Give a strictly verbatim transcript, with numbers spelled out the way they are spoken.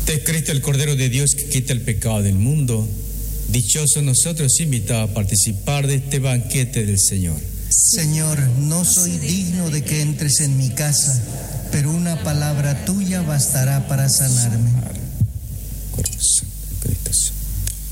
Este es Cristo, el Cordero de Dios, que quita el pecado del mundo. Dichosos nosotros invitados a participar de este banquete del Señor. Señor, no soy digno de que entres en mi casa, pero una palabra tuya bastará para sanarme.